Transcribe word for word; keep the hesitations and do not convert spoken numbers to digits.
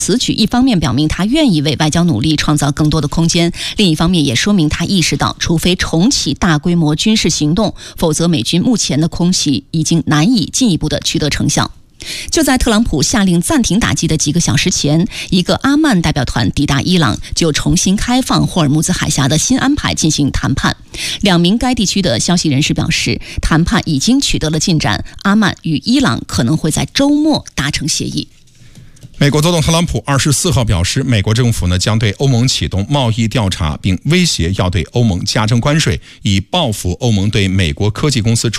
此举一方面表明他愿意为外交努力创造更多的空间，另一方面也说明他意识到，除非重启大规模军事行动，否则美军目前的空袭已经难以进一步的取得成效。就在特朗普下令暂停打击的几个小时前，一个阿曼代表团抵达伊朗，就重新开放霍尔木兹海峡的新安排进行谈判。两名该地区的消息人士表示，谈判已经取得了进展，阿曼与伊朗可能会在周末达成协议。 美国总统特朗普二十四号表示，美国政府呢将对欧盟启动贸易调查，并威胁要对欧盟加征关税，以报复欧盟对美国科技公司出